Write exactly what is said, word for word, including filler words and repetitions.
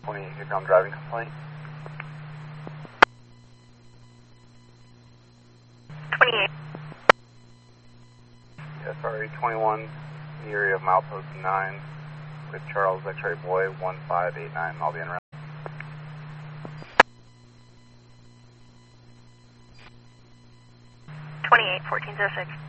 twenty-eight, get ground driving complaint. twenty-eight. Yeah, sorry, twenty-one, the area of milepost nine with Charles X-ray boy one five eight nine, I'll be en route. twenty-eight, fourteen oh six.